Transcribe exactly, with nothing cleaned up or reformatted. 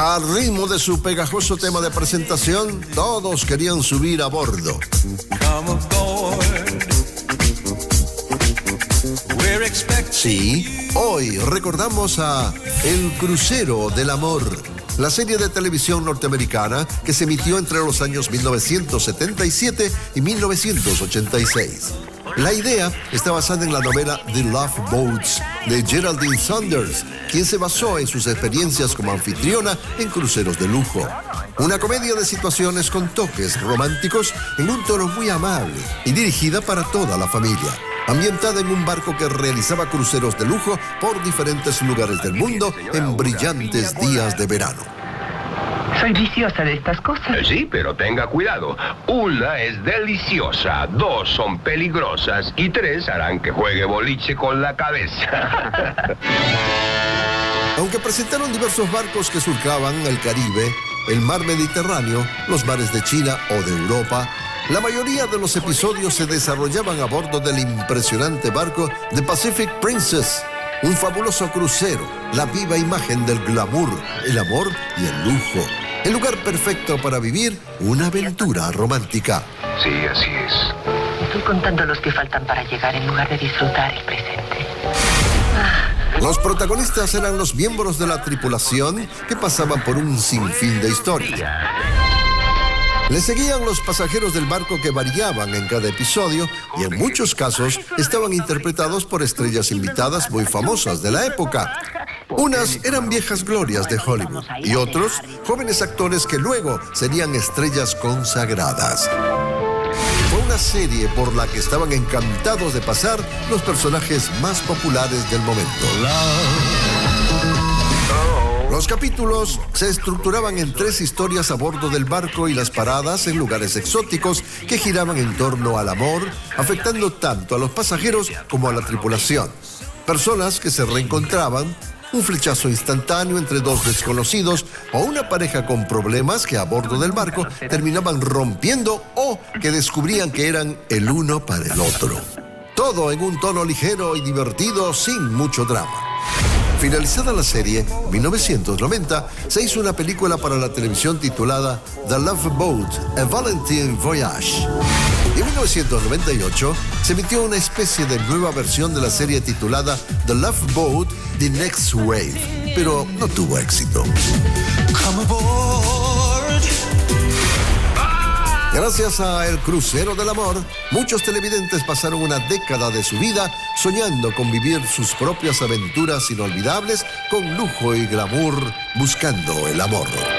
Al ritmo de su pegajoso tema de presentación, todos querían subir a bordo. Sí, hoy recordamos a El Crucero del Amor, la serie de televisión norteamericana que se emitió entre los años mil novecientos setenta y siete y mil novecientos ochenta y seis. La idea está basada en la novela The Love Boats de Geraldine Saunders, quien se basó en sus experiencias como anfitriona en cruceros de lujo. Una comedia de situaciones con toques románticos en un tono muy amable y dirigida para toda la familia. Ambientada en un barco que realizaba cruceros de lujo por diferentes lugares del mundo en brillantes días de verano. Soy viciosa de estas cosas. Sí, pero tenga cuidado. Una es deliciosa, dos son peligrosas y tres harán que juegue boliche con la cabeza. Aunque presentaron diversos barcos que surcaban el Caribe, el mar Mediterráneo, los mares de China o de Europa, la mayoría de los episodios se desarrollaban a bordo del impresionante barco The Pacific Princess, un fabuloso crucero, la viva imagen del glamour, el amor y el lujo. El lugar perfecto para vivir una aventura romántica. Sí, así es. Estoy contando los que faltan para llegar en lugar de disfrutar el presente. Los protagonistas eran los miembros de la tripulación que pasaban por un sinfín de historias. Le seguían los pasajeros del barco que variaban en cada episodio y en muchos casos estaban interpretados por estrellas invitadas muy famosas de la época. Unas eran viejas glorias de Hollywood y otros jóvenes actores que luego serían estrellas consagradas. Fue una serie por la que estaban encantados de pasar los personajes más populares del momento. Los capítulos se estructuraban en tres historias a bordo del barco y las paradas en lugares exóticos que giraban en torno al amor, afectando tanto a los pasajeros como a la tripulación. Personas que se reencontraban, un flechazo instantáneo entre dos desconocidos o una pareja con problemas que a bordo del barco terminaban rompiendo o que descubrían que eran el uno para el otro. Todo en un tono ligero y divertido sin mucho drama. Finalizada la serie, en mil novecientos noventa, se hizo una película para la televisión titulada The Love Boat, A Valentine Voyage. En mil novecientos noventa y ocho se emitió una especie de nueva versión de la serie titulada The Love Boat, The Next Wave, pero no tuvo éxito. Come aboard. Gracias a El Crucero del Amor, muchos televidentes pasaron una década de su vida soñando con vivir sus propias aventuras inolvidables con lujo y glamour, buscando el amor.